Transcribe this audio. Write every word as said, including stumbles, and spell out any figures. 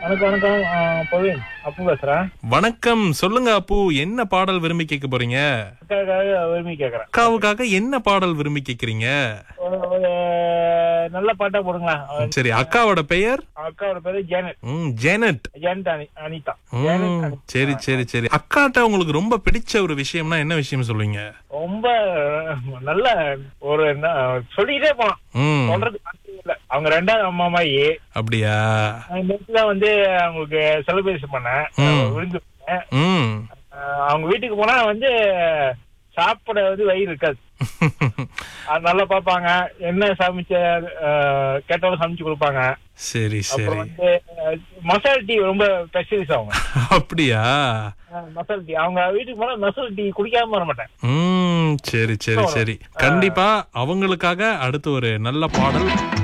வணக்கம் வணக்கம் ஆ, பிரவீன் அப்பு பேசுறேன். வணக்கம். சொல்லுங்க அப்பு, என்ன பாடல் விரும்பி கேட்க போறீங்க? அக்காவுக்காக விரும்பி கேக்குறேன். அக்காவுக்காக என்ன பாடல் விரும்பி கேக்குறீங்க? ஒரு ஒரு நல்ல பாட்டா போடுங்களா. சரி, அக்காவோட பெயர்? அக்காவோட பேரு ஜேனட். ம் ஜேனட். ஜேனட் அனி அனிதா. ம், ஜேனட் அனி- சரி சரி சரி. அக்காட்ட உங்களுக்கு ரொம்ப பிடிச்ச ஒரு விஷயம்னா என்ன விஷயம் சொல்லுவீங்க? ரொம்ப நல்ல ஒரு என்ன சொல்லிக்கிட்டே போலாம். ம் சொல்றது வார்த்தையே இல்ல. அவங்க ரெண்டாவது அம்மா மாதிரி. அப்படியா? நேற்று தான் வந்து அவங்களுக்கு செலிப்ரேஷன் பண்ணேன். ம். விருந்து பண்ணேன். ம் அஹ் அவங்க வீட்டுக்கு போனா வந்து சாப்பிட வந்து வயிறு இருக்காது. அது நல்லா பாப்பாங்க. என்ன சமைச்ச அஹ், கேட்டாலும் சமைச்சு கொடுப்பாங்க. சரி அப்புறம் சரி. வந்து அஹ், மசாலா டீ ரொம்ப ஸ்பெஷலிஸ்ட் அவங்க. அப்படியா? அஹ், மசாலா டீ அவங்க வீட்டுக்கு போனா மசாலா டீ குடிக்காம வர மாட்டேன். ம் சரி சரி சரி. கண்டிப்பா அவங்களுக்காக அடுத்து ஒரு நல்ல பாடல்.